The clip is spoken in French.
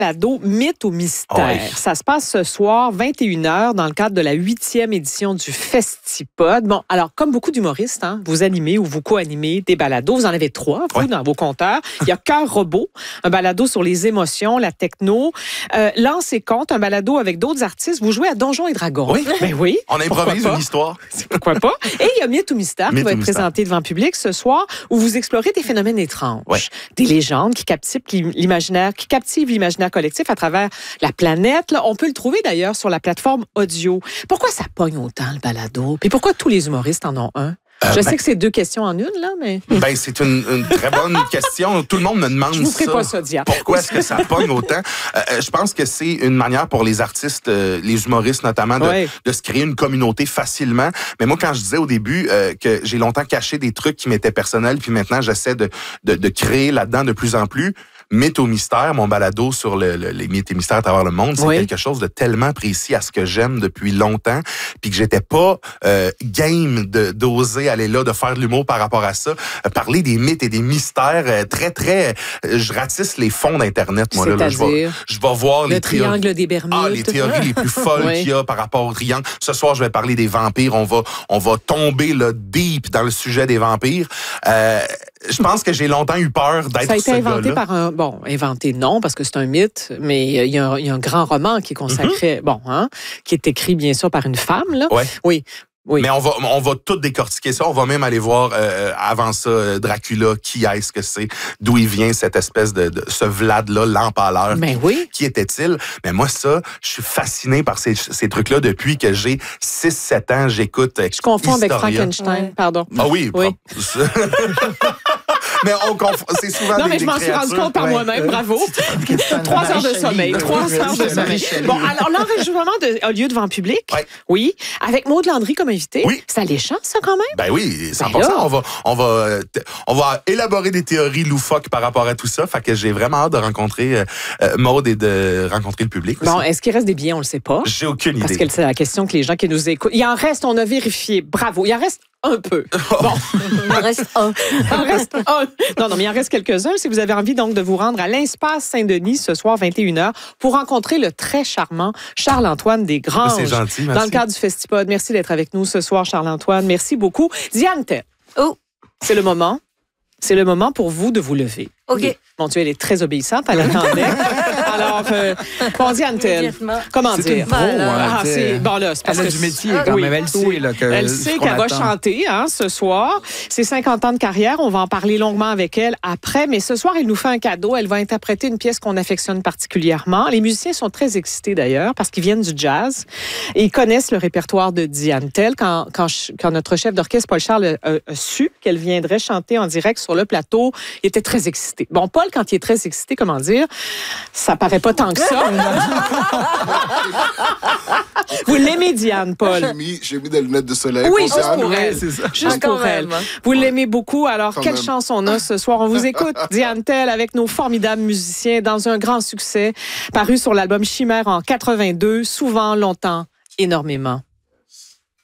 balado Mythe ou mystère. Oui. Ça se passe ce soir, 21h, dans le cadre de la 8e édition du Festipod. Bon, alors, comme beaucoup d'humoristes, hein, vous animez ou vous co-animez des balados. Vous en avez 3, vous, dans vos compteurs. Il y a Cœur Robot, un balado sur les émotions, la techno. Lance et Conte, un balado avec d'autres artistes. Vous jouez à Donjons et Dragons. Oui. Ben oui. On improvise une histoire. Pourquoi pas? Et il y a Mythe ou mystère qui Mythe va ou être mystère. présenté devant le public ce soir, où vous explorez des phénomènes étranges. Ouais. Des légendes qui captivent l'imaginaire collectif à travers la planète. Là, on peut le trouver d'ailleurs sur la plateforme audio. Pourquoi ça pogne autant le balado? Puis pourquoi tous les humoristes en ont un? Je sais que c'est 2 questions en une, là, mais... Ben, c'est une très bonne question. Tout le monde me demande ça. Je vous ferai pas ça, Dia. Pourquoi est-ce que ça pogne autant? Je pense que c'est une manière pour les artistes, les humoristes notamment, de se créer une communauté facilement. Mais moi, quand je disais au début que j'ai longtemps caché des trucs qui m'étaient personnels, puis maintenant, j'essaie de créer là-dedans de plus en plus. Mythe au mystère, mon balado sur les mythes et mystères à travers le monde, c'est quelque chose de tellement précis à ce que j'aime depuis longtemps, puis que j'étais pas game d'oser aller là, de faire de l'humour par rapport à ça. Parler des mythes et des mystères, très, je ratisse les fonds d'Internet, moi. Là, je vais voir le triangle des Bermudes. Les théories les plus folles qu'il y a par rapport au triangle. Ce soir, je vais parler des vampires. On va tomber là, deep dans le sujet des vampires. Je pense que j'ai longtemps eu peur d'être ce gars-là. Ça a été inventé par un... Bon, inventé non, parce que c'est un mythe, mais il y a un grand roman qui est consacré... qui est écrit, bien sûr, par une femme, là. Ouais. Oui. Mais on va tout décortiquer ça. On va même aller voir avant ça Dracula, qui est-ce que c'est, d'où il vient cette espèce de ce Vlad-là, l'empaleur. Ben oui. Qui était-il? Mais moi, ça, je suis fasciné par ces trucs-là depuis que j'ai 6-7 ans. J'écoute Je confonds Historia. avec Frankenstein, pardon. Ah oui. Mais c'est souvent non, mais je m'en suis rendu compte par moi-même. Bravo. 3 heures de sommeil. 3 heures de sommeil. Bon, alors, l'enregistrement a lieu devant le public. Oui. Avec Maud Landry comme invité. Oui. C'est alléchant, ça, quand même? Ben oui, 100%. On va élaborer des théories loufoques par rapport à tout ça. Fait que j'ai vraiment hâte de rencontrer Maud et de rencontrer le public aussi. Bon, est-ce qu'il reste des billets? On le sait pas. J'ai aucune idée. Parce que c'est la question que les gens qui nous écoutent... Il en reste, on a vérifié. Bravo. Il en reste un peu. Bon. Il en reste un. Il en reste un. Non, mais il en reste quelques-uns. Si vous avez envie donc de vous rendre à l'Espace Saint-Denis ce soir, 21h, pour rencontrer le très charmant Charles-Antoine Desgranges. C'est gentil, merci. Dans le cadre du Festipod. Merci d'être avec nous ce soir, Charles-Antoine. Merci beaucoup. Diane Tell. Oh. C'est le moment. C'est le moment pour vous de vous lever. OK. Mon Dieu, elle est très obéissante. Elle attendait. Alors, bon, Diane Tell, comment C'est dire? une pro, hein, Bon, là, c'est parce elle a que... du métier quand même. Elle sait là, que Elle sait qu'elle va chanter ce soir. C'est 50 ans de carrière. On va en parler longuement avec elle après. Mais ce soir, elle nous fait un cadeau. Elle va interpréter une pièce qu'on affectionne particulièrement. Les musiciens sont très excités d'ailleurs parce qu'ils viennent du jazz et ils connaissent le répertoire de Diane Tell. Quand notre chef d'orchestre, Paul Charles, a su qu'elle viendrait chanter en direct sur le plateau, il était très excité. Bon, Paul, quand il est très excité, comment dire, ça paraît pas tant que ça. Vous l'aimez, Diane, Paul? J'ai mis des lunettes de soleil. Oui, juste pour elle. Juste pour elle. Même. Vous l'aimez beaucoup. Alors, Quand quelle même. chance on a ce soir? On vous écoute, Diane Tell, avec nos formidables musiciens dans un grand succès paru sur l'album Chimère en 82, souvent, longtemps, énormément.